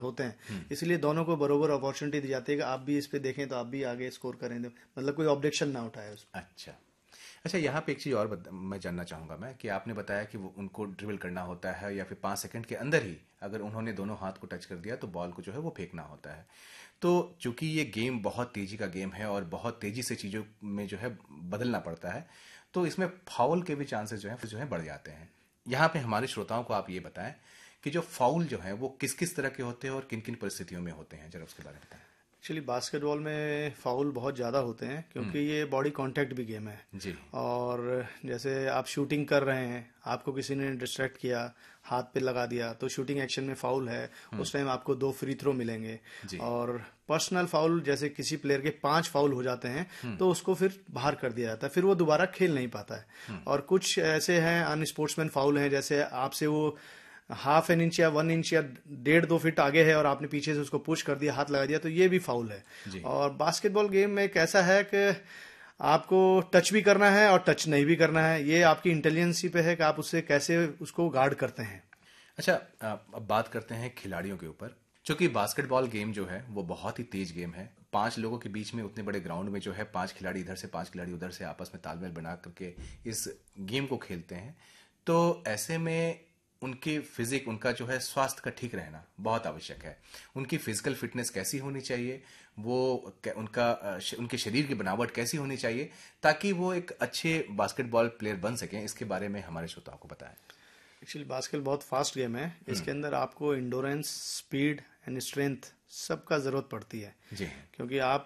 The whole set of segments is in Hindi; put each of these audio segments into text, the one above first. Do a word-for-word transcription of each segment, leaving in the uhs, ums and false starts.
होते हैं, इसलिए दोनों को बरोबर अपॉर्चुनिटी दी जाती है कि आप भी इस पे देखें तो आप भी आगे स्कोर करें, मतलब कोई ऑब्जेक्शन ना उठाए उस पर। अच्छा। अच्छा, यहाँ पे एक चीज़ और बत, मैं जानना चाहूँगा मैं कि आपने बताया कि वो उनको ड्रिबल करना होता है या फिर पाँच सेकंड के अंदर ही अगर उन्होंने दोनों हाथ को टच कर दिया तो बॉल को जो है वो फेंकना होता है। तो चूंकि ये गेम बहुत तेज़ी का गेम है और बहुत तेज़ी से चीज़ों में जो है बदलना पड़ता है, तो इसमें फाउल के भी चांसेस जो है जो है बढ़ जाते हैं। यहाँ पे हमारे श्रोताओं को आप ये बताएं कि जो फाउल जो है वो किस किस तरह के होते हैं और किन किन परिस्थितियों में होते हैं, जरा उसके बारे में बताएं। एक्चुअली बास्केटबॉल में फाउल बहुत ज़्यादा होते हैं क्योंकि ये बॉडी कांटेक्ट भी गेम है। जी। और जैसे आप शूटिंग कर रहे हैं, आपको किसी ने डिस्ट्रैक्ट किया, हाथ पे लगा दिया, तो शूटिंग एक्शन में फाउल है, उस टाइम आपको दो फ्री थ्रो मिलेंगे। जी। और पर्सनल फाउल जैसे किसी प्लेयर के पांच फाउल हो जाते हैं तो उसको फिर बाहर कर दिया जाता है, फिर वो दोबारा खेल नहीं पाता है। और कुछ ऐसे हैं अनस्पोर्ट्समैन फाउल हैं, जैसे आपसे वो हाफ एन इंच या वन इंच या डेढ़ दो फीट आगे है और आपने पीछे से उसको पुश कर दिया, हाथ लगा दिया, तो ये भी फाउल है। जी। और बास्केटबॉल गेम में एक ऐसा है कि आपको टच भी करना है और टच नहीं भी करना है, ये आपकी इंटेलिजेंसी पे है कि आप उससे कैसे उसको गार्ड करते हैं। अच्छा, अब बात करते हैं खिलाड़ियों के ऊपर। क्योंकि बास्केटबॉल गेम जो है वो बहुत ही तेज गेम है। पांच लोगों के बीच में उतने बड़े ग्राउंड में जो है पांच खिलाड़ी इधर से पांच खिलाड़ी उधर से आपस में तालमेल बना करके इस गेम को खेलते हैं। तो ऐसे में उनकी फिजिक, उनका जो है स्वास्थ्य का ठीक रहना बहुत आवश्यक है। उनकी फिजिकल फिटनेस कैसी होनी चाहिए, वो उनका उनके शरीर की बनावट कैसी होनी चाहिए ताकि वो एक अच्छे बास्केटबॉल प्लेयर बन सकें, इसके बारे में हमारे श्रोताओं को बताएं। एक्चुअली बास्केटबॉल बहुत फास्ट गेम है, इसके अंदर आपको इंडोरेंस, स्पीड एंड स्ट्रेंथ सबका ज़रूरत पड़ती है। जी। क्योंकि आप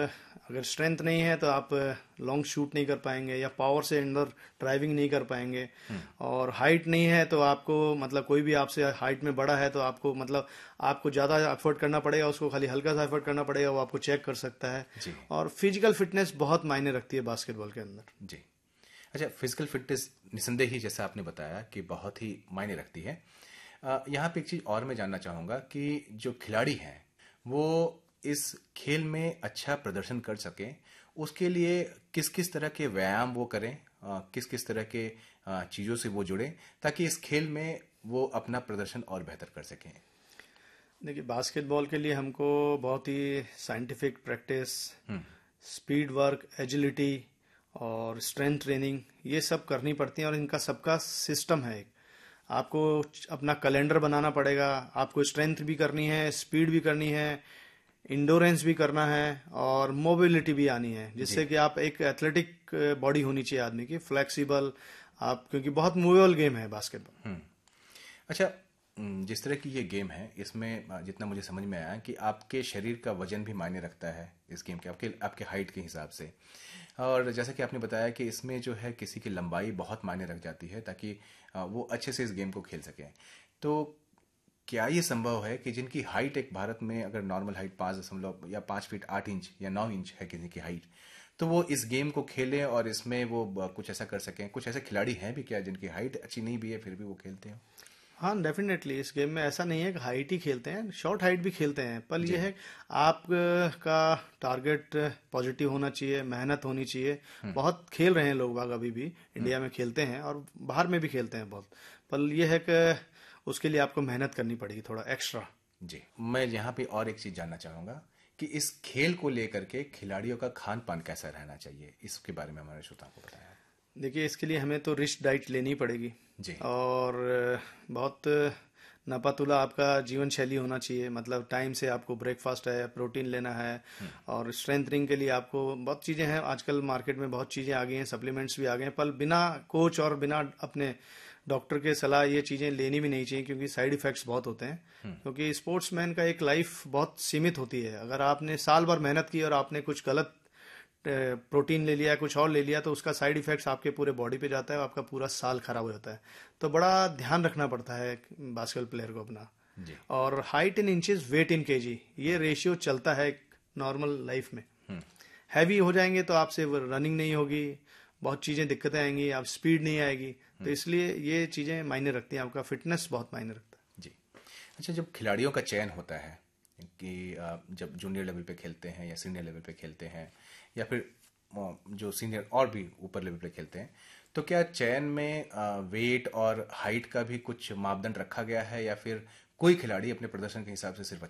अगर स्ट्रेंथ नहीं है तो आप लॉन्ग शूट नहीं कर पाएंगे या पावर से अंदर ड्राइविंग नहीं कर पाएंगे। और हाइट नहीं है तो आपको मतलब कोई भी आपसे हाइट में बड़ा है तो आपको मतलब आपको ज़्यादा एफर्ट करना पड़ेगा, उसको खाली हल्का सा एफर्ट करना पड़ेगा, वो आपको चेक कर सकता है। जी। और फिजिकल फिटनेस बहुत मायने रखती है बास्केटबॉल के अंदर। जी। अच्छा, फिजिकल फिटनेस निसंदेह ही जैसा आपने बताया कि बहुत ही मायने रखती है। यहाँ पे एक चीज़ और मैं जानना चाहूँगा कि जो खिलाड़ी हैं वो इस खेल में अच्छा प्रदर्शन कर सकें, उसके लिए किस किस तरह के व्यायाम वो करें, किस किस तरह के चीज़ों से वो जुड़ें ताकि इस खेल में वो अपना प्रदर्शन और बेहतर कर सकें। देखिए, बास्केटबॉल के लिए हमको बहुत ही scientific practice, speed work, agility और स्ट्रेंथ ट्रेनिंग ये सब करनी पड़ती है। और इनका सबका सिस्टम है। एक आपको अपना कैलेंडर बनाना पड़ेगा, आपको स्ट्रेंथ भी करनी है, स्पीड भी करनी है, इंडोरेंस भी करना है और मोबिलिटी भी आनी है, जिससे कि आप एक एथलेटिक बॉडी होनी चाहिए आदमी की, फ्लेक्सिबल आप, क्योंकि बहुत मूवेबल गेम है बास्केटबॉल। अच्छा, जिस तरह की ये गेम है इसमें जितना मुझे समझ में आया कि आपके शरीर का वजन भी मायने रखता है इस गेम के, आपके आपके हाइट के हिसाब से। और जैसा कि आपने बताया कि इसमें जो है किसी की लंबाई बहुत मायने रख जाती है ताकि वो अच्छे से इस गेम को खेल सकें। तो क्या ये संभव है कि जिनकी हाइट एक भारत में अगर नॉर्मल हाइट पाँच दशमलव या पाँच फीट आठ इंच या नौ इंच है किसी की हाइट, तो वो इस गेम को खेलें और इसमें वो कुछ ऐसा कर सकें? कुछ ऐसे खिलाड़ी हैं भी क्या जिनकी हाइट अच्छी नहीं भी है फिर भी वो खेलते हैं? हाँ, डेफिनेटली इस गेम में ऐसा नहीं है कि हाइट ही खेलते हैं, शॉर्ट हाइट भी खेलते हैं, पर यह है आप का टारगेट पॉजिटिव होना चाहिए, मेहनत होनी चाहिए। बहुत खेल रहे हैं लोग बाग अभी भी, इंडिया में खेलते हैं और बाहर में भी खेलते हैं बहुत, पर यह है कि उसके लिए आपको मेहनत करनी पड़ेगी थोड़ा एक्स्ट्रा। जी। मैं यहाँ पे और एक चीज़ जानना चाहूँगा कि इस खेल को लेकर के खिलाड़ियों का खान पान कैसा रहना चाहिए, इसके बारे में हमारे श्रोताओं को बताया। देखिए, इसके लिए हमें तो रिच डाइट लेनी पड़ेगी जी। और बहुत नापातुला आपका जीवन शैली होना चाहिए, मतलब टाइम से आपको ब्रेकफास्ट है, प्रोटीन लेना है। और स्ट्रेंथनिंग के लिए आपको बहुत चीज़ें हैं, आजकल मार्केट में बहुत चीज़ें आ गई हैं, सप्लीमेंट्स भी आ गए हैं, पर बिना कोच और बिना अपने डॉक्टर के सलाह ये चीज़ें लेनी भी नहीं चाहिए क्योंकि साइड इफ़ेक्ट्स बहुत होते हैं। क्योंकि स्पोर्ट्समैन का एक लाइफ बहुत सीमित होती है, अगर आपने साल भर मेहनत की और आपने कुछ गलत प्रोटीन ले लिया, कुछ और ले लिया, तो उसका साइड इफेक्ट्स आपके पूरे बॉडी पे जाता है और आपका पूरा साल खराब हो जाता है। तो बड़ा ध्यान रखना पड़ता है बास्केटबॉल प्लेयर को अपना। जी। और height in inches, wait in KG, ये रेशियो चलता है नॉर्मल लाइफ में। हैवी हो जाएंगे तो आपसे रनिंग नहीं होगी, बहुत चीज़ें दिक्कतें आएंगी, आप स्पीड नहीं आएगी, तो इसलिए ये चीज़ें मायने रखती हैं, आपका फिटनेस बहुत मायने रखता है। जी। अच्छा, जब खिलाड़ियों का चयन होता है कि जब जूनियर लेवल पे खेलते हैं या सीनियर लेवल पे खेलते हैं या फिर जो सीनियर और भी ऊपर लेवल पे खेलते हैं, तो क्या चयन में वेट और हाइट का भी कुछ मापदंड रखा गया है या फिर कोई खिलाड़ी अपने प्रदर्शन के हिसाब से सिर्फ